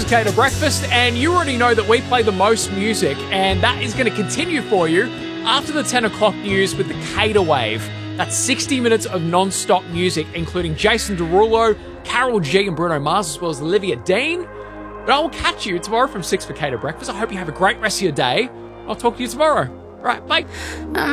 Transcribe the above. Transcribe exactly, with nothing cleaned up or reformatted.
is Cater Breakfast, and you already know that we play the most music, and that is going to continue for you after the ten o'clock news with the Cater Wave. That's sixty minutes of non-stop music, including Jason Derulo, Carol G and Bruno Mars, as well as Olivia Dean. But I will catch you tomorrow from six for Cater Breakfast. I hope you have a great rest of your day. I'll talk to you tomorrow. All right, bye.